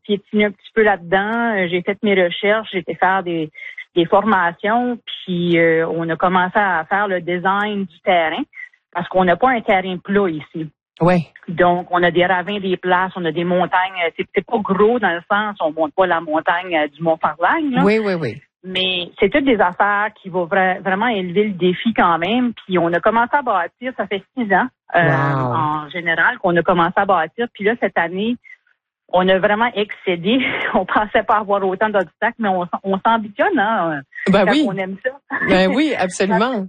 piétiné un petit peu là-dedans. J'ai fait mes recherches, j'ai été faire des formations, puis on a commencé à faire le design du terrain parce qu'on n'a pas un terrain plat ici. Oui. Donc, on a des ravins, des places, on a des montagnes. C'est pas gros dans le sens, on monte pas la montagne du Mont-Farlagne, là. Oui. Mais c'est toutes des affaires qui vont vraiment élever le défi quand même. Puis on a commencé à bâtir, ça fait 6 ans en général qu'on a commencé à bâtir. Puis là, cette année, on a vraiment excédé. On pensait pas avoir autant d'obstacles, mais on s'ambitionne, hein, ben quand oui. on aime ça. Ben oui, absolument.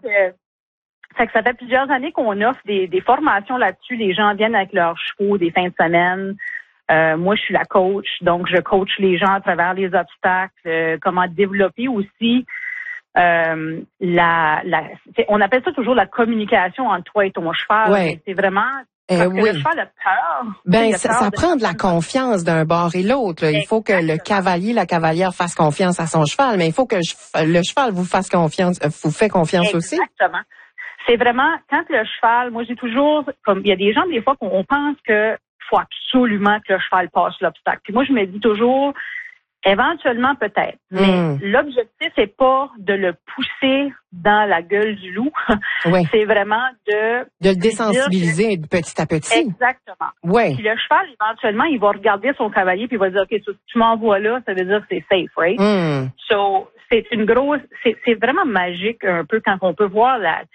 Ça fait plusieurs années qu'on offre des formations là-dessus. Les gens viennent avec leurs chevaux des fins de semaine. Moi, je suis la coach, donc je coach les gens à travers les obstacles, comment développer aussi on appelle ça toujours la communication entre toi et ton cheval. Ouais. C'est vraiment parce que le cheval a peur. Ben ça prend de la confiance d'un bord et l'autre. Il faut que le cavalier, la cavalière fasse confiance à son cheval, mais il faut que le cheval vous fasse confiance, vous fait confiance aussi. Exactement. C'est vraiment quand le cheval, moi j'ai toujours comme il y a des gens des fois qu'on pense que faut absolument que le cheval passe l'obstacle. Puis moi, je me dis toujours, éventuellement peut-être. Mais l'objectif, c'est pas de le pousser dans la gueule du loup. Oui. C'est vraiment de le désensibiliser petit à petit. Exactement. Oui. Puis le cheval, éventuellement, il va regarder son cavalier puis il va dire, OK, tu m'envoies là, ça veut dire que c'est safe, right? So, c'est vraiment magique un peu quand on peut voir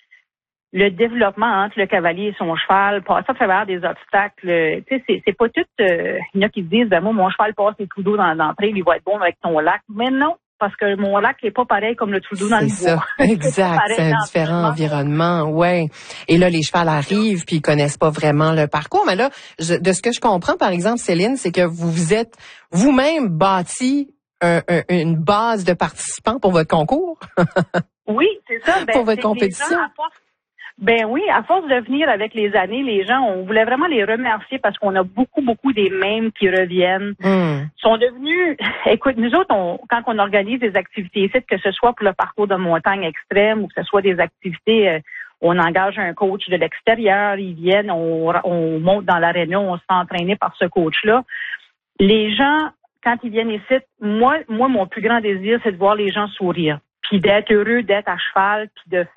le développement entre le cavalier et son cheval, passer à travers des obstacles. Tu sais, c'est pas tout. Il y en a qui se disent, ben moi, mon cheval passe les trous d'eau dans l'entrée, il va être bon avec ton lac. Mais non, parce que mon lac n'est pas pareil comme le trou d'eau dans le bois. Exact, c'est un différent environnement, ouais. Et là, les chevals arrivent, puis ils connaissent pas vraiment le parcours. Mais là, de ce que je comprends, par exemple, Céline, c'est que vous êtes vous-même bâti une base de participants pour votre concours. Oui, c'est ça. Pour votre compétition. Ben oui, à force de venir avec les années, les gens, on voulait vraiment les remercier parce qu'on a beaucoup des mêmes qui reviennent. Sont devenus, écoute, nous autres, quand on organise des activités ici, que ce soit pour le parcours de montagne extrême ou que ce soit des activités, on engage un coach de l'extérieur, ils viennent, on monte dans l'aréna, on se fait entraîner par ce coach-là. Les gens, quand ils viennent ici, moi, mon plus grand désir, c'est de voir les gens sourire, puis d'être heureux, d'être à cheval, puis de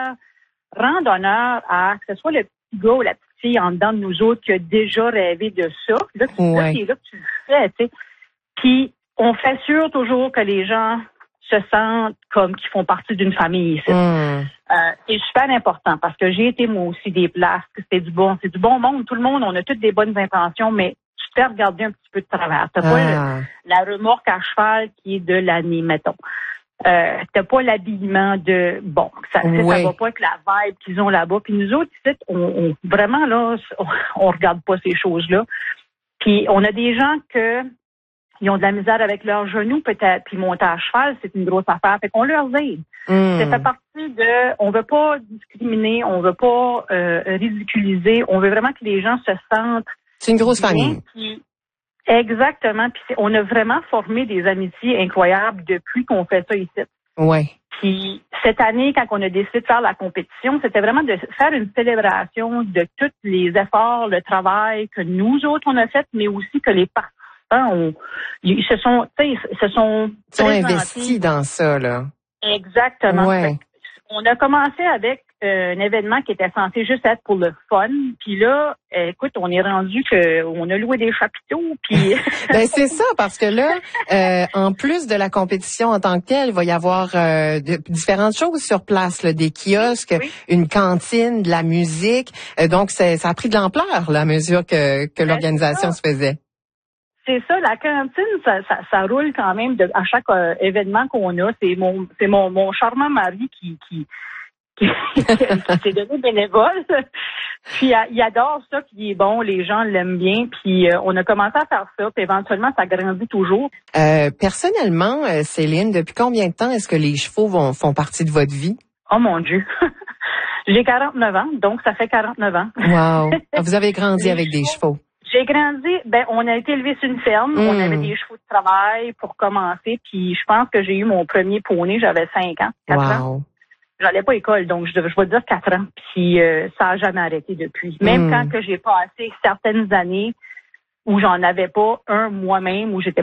rendre honneur à que ce soit le petit gars ou la petite fille en dedans de nous autres qui a déjà rêvé de ça. Là, c'est là que tu le fais, tu sais. Puis, on fait sûr toujours que les gens se sentent comme qu'ils font partie d'une famille ici. C'est super important parce que j'ai été, moi aussi, des places que c'est du bon monde. Tout le monde, on a toutes des bonnes intentions, mais tu te fais regarder un petit peu de travers. T'as pas la remorque à cheval qui est de l'année, mettons. T'as pas l'habillement ça va pas avec la vibe qu'ils ont là-bas. Puis nous autres, ici, on vraiment là, on regarde pas ces choses-là. Puis on a des gens ils ont de la misère avec leurs genoux peut-être, puis monter à cheval, c'est une grosse affaire. Fait qu'on leur aide. Ça fait partie on veut pas discriminer, on veut pas ridiculiser, on veut vraiment que les gens se sentent. C'est une grosse famille. Exactement. Puis on a vraiment formé des amitiés incroyables depuis qu'on fait ça ici. Ouais. Puis cette année, quand on a décidé de faire la compétition, c'était vraiment de faire une célébration de tous les efforts, le travail que nous autres on a fait, mais aussi que les participants ils se sont investis dans ça là. Exactement. Ouais. On a commencé avec un événement qui était censé juste être pour le fun. Puis là, écoute, on est rendu on a loué des chapiteaux. Puis ben c'est ça, parce que là, en plus de la compétition en tant que telle, il va y avoir différentes choses sur place, là, des kiosques, une cantine, de la musique. Donc ça a pris de l'ampleur là, à mesure que l'organisation se faisait. C'est ça, la cantine, ça roule quand même à chaque événement qu'on a. C'est mon charmant mari qui s'est donné bénévole. Puis il adore ça, puis il est bon, les gens l'aiment bien. Puis on a commencé à faire ça, puis éventuellement ça grandit toujours. Personnellement, Céline, depuis combien de temps est-ce que les chevaux font partie de votre vie? Oh mon Dieu! J'ai 49 ans, donc ça fait 49 ans. Wow! Vous avez grandi avec des chevaux. J'ai grandi, on a été élevé sur une ferme, on avait des chevaux de travail pour commencer, puis je pense que j'ai eu mon premier poney, j'avais 5 ans, 4 ans. J'allais pas à l'école, donc je vais dire 4 ans, puis ça a jamais arrêté depuis. Même quand que j'ai passé certaines années où j'en avais pas un moi-même, où j'étais